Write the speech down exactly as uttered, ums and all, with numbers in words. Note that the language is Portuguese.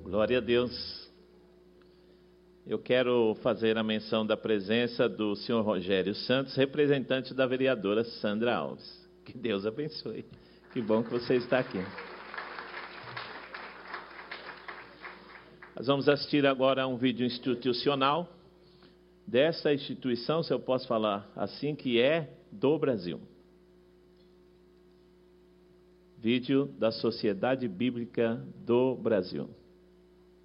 Glória a Deus. Eu quero fazer a menção da presença do senhor Rogério Santos, representante da vereadora Sandra Alves. Que Deus abençoe. Que bom que você está aqui. Nós vamos assistir agora a um vídeo institucional dessa instituição, se eu posso falar assim, que é do Brasil. Vídeo da Sociedade Bíblica do Brasil.